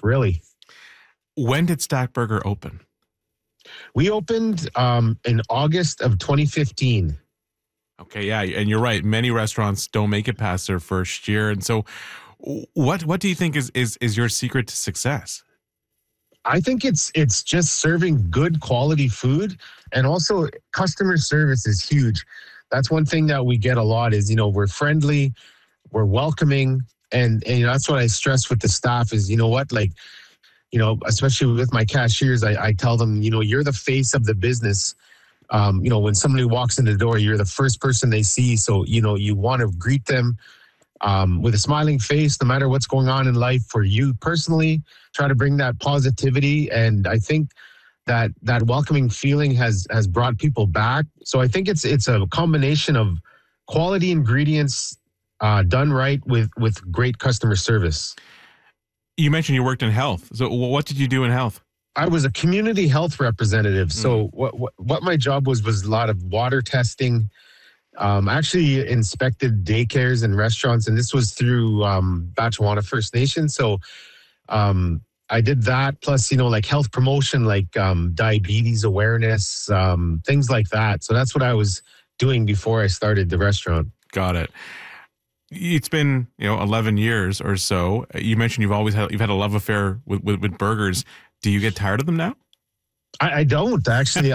really. When did Stack Burger open? We opened in August of 2015. Okay, yeah, and you're right. Many restaurants don't make it past their first year. And so what do you think is your secret to success? I think it's just serving good quality food, and also customer service is huge. That's one thing that we get a lot is, we're friendly, we're welcoming, and that's what I stress with the staff is, especially with my cashiers, I tell them, you're the face of the business. When somebody walks in the door, you're the first person they see. So, you want to greet them with a smiling face, no matter what's going on in life for you personally, try to bring that positivity. And I think that welcoming feeling has brought people back. So I think it's a combination of quality ingredients done right with great customer service. You mentioned you worked in health. So what did you do in health? I was a community health representative. So what my job was a lot of water testing. Actually inspected daycares and restaurants, and this was through Batchewana First Nation. So I did that, plus, like health promotion, like diabetes awareness, things like that. So that's what I was doing before I started the restaurant. Got it. It's been 11 years or so. You mentioned you've had a love affair with burgers. Do you get tired of them now? I don't actually.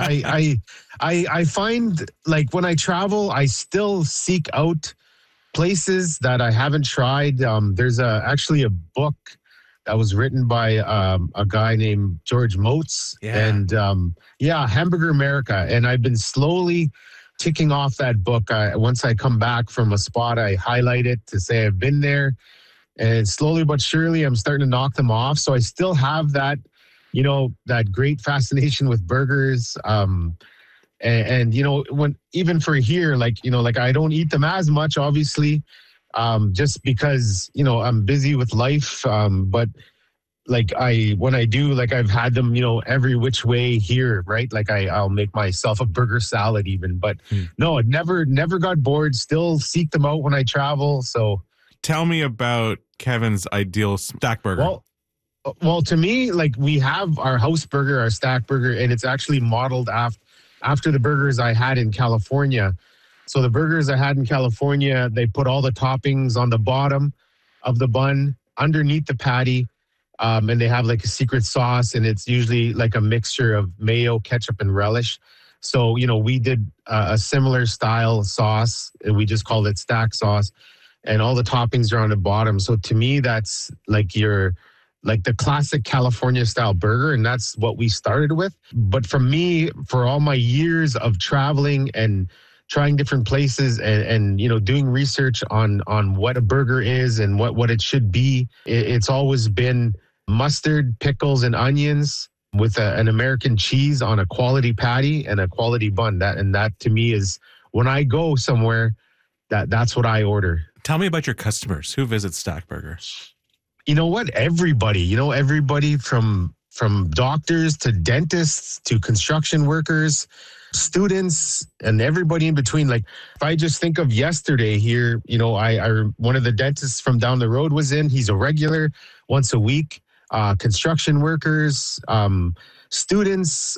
I find, like, when I travel, I still seek out places that I haven't tried. There's actually a book that was written by a guy named George Motes, and Hamburger America. And I've been slowly ticking off that book. Once I come back from a spot, I highlight it to say I've been there, and slowly but surely, I'm starting to knock them off. So I still have that. That great fascination with burgers. And when, even for here, like I don't eat them as much, obviously, just because, I'm busy with life. But like when I do, like I've had them, every which way here, right? Like I'll make myself a burger salad even, but no, it never got bored, still seek them out when I travel. So tell me about Kevin's ideal Stack Burger. Well, to me, like, we have our house burger, our Stack Burger, and it's actually modeled after the burgers I had in California. So the burgers I had in California, they put all the toppings on the bottom of the bun, underneath the patty, and they have like a secret sauce, and it's usually like a mixture of mayo, ketchup, and relish. So, we did a similar style sauce, and we just called it Stack sauce, and all the toppings are on the bottom. So to me, that's like the classic California style burger. And that's what we started with. But for me, for all my years of traveling and trying different places and doing research on what a burger is and what it should be, it's always been mustard, pickles, and onions with an American cheese on a quality patty and a quality bun. That to me is, when I go somewhere, that's what I order. Tell me about your customers. Who visits Stack Burger? You know what? Everybody from doctors to dentists to construction workers, students, and everybody in between. Like, if I just think of yesterday here, one of the dentists from down the road was in. He's a regular once a week. Construction workers, students,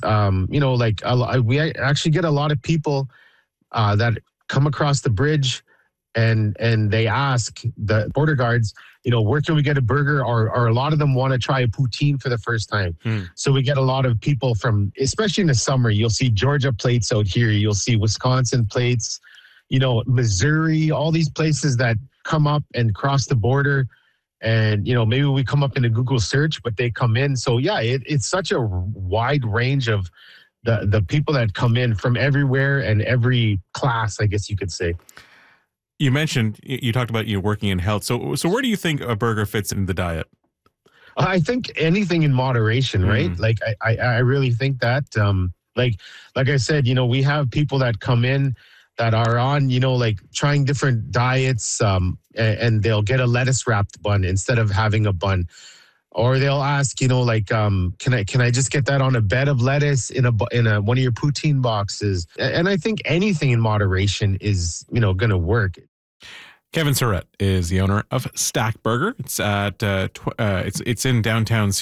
we actually get a lot of people that come across the bridge and they ask the border guards, where can we get a burger? Or a lot of them want to try a poutine for the first time. So we get a lot of people from, especially in the summer, you'll see Georgia plates out here. You'll see Wisconsin plates, Missouri, all these places that come up and cross the border. And, maybe we come up in a Google search, but they come in. So yeah, it's such a wide range of the people that come in from everywhere and every class, I guess you could say. You mentioned, you talked about you working in health. So where do you think a burger fits in the diet? I think anything in moderation, right? Like, I really think that, like I said, we have people that come in that are on, like trying different diets, and they'll get a lettuce wrapped bun instead of having a bun. Or they'll ask, can I just get that on a bed of lettuce in a one of your poutine boxes? And I think anything in moderation is, going to work. Kevin Surratt is the owner of Stack Burger. It's at it's in downtown